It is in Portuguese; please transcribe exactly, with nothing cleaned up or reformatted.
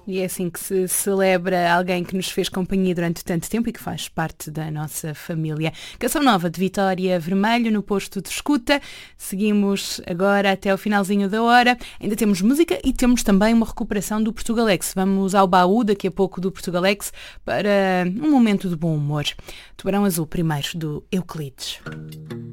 E é assim que se celebra alguém que nos fez companhia durante tanto tempo e que faz parte da nossa família. Canção nova de Vitória Vermelho no posto de escuta. Seguimos agora até ao finalzinho da hora. Ainda temos música e temos também uma recuperação do Portugalex. Vamos ao baú daqui a pouco do Portugalex para um momento de bom humor. Tubarão Azul primeiro do Euclides.